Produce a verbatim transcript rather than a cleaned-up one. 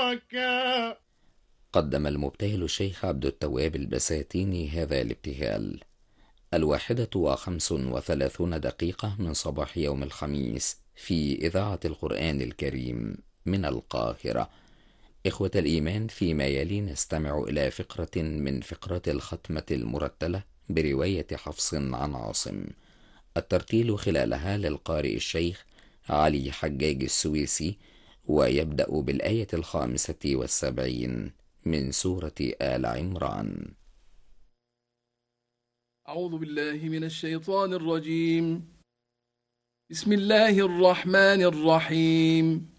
بركا. قدم المبتهل الشيخ عبد التواب البساتيني هذا الابتهال: الواحدة وخمس وثلاثون دقيقة من صباح يوم الخميس في إذاعة القرآن الكريم من القاهرة. إخوة الإيمان، فيما يلي نستمع إلى فقرة من فقرات الختمة المرتلة برواية حفص عن عاصم، الترتيل خلالها للقارئ الشيخ علي حجاج السويسي، ويبدأ بالآية الخامسة والسبعين من سورة آل عمران. أعوذ بالله من الشيطان الرجيم. بسم الله الرحمن الرحيم.